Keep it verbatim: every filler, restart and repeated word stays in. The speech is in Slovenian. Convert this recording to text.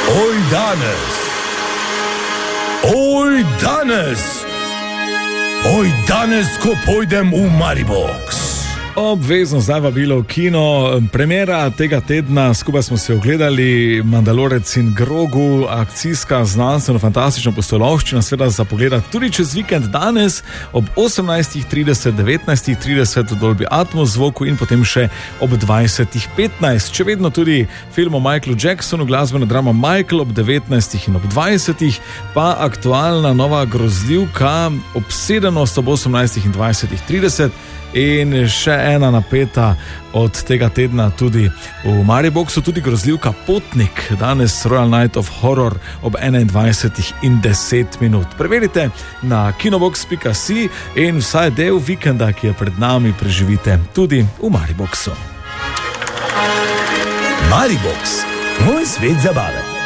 Oj danes, oj danes, oj danes, ko pojdem v Maribox. Obvezno zdaj vabilo v kino, premiera tega tedna, skupaj smo se ogledali Mandalorec in Grogu, akcijska, znanstveno, fantastična pustolovščina, seveda za pogledati tudi čez vikend danes ob osemnajstih trideset, devetnajstih trideset v Dolby Atmos zvoku in potem še ob dvajsetih petnajst. Če vedno tudi film o Michaelu Jacksonu, glasbena drama Michael ob devetnajstih in ob dvajsetih, pa aktualna nova grozljivka Obsedenost ob osemnajstih in dvajsetih trideset. In še ena napeta od tega tedna tudi v Mariboxu, tudi grozljivka Potnik, danes Royal Night of Horror ob enaindvajsetih in deset minut. Preverite na kinobox pika si in vsaj del vikenda, ki je pred nami, preživite tudi v Mariboxu. Maribox, moj svet zabave.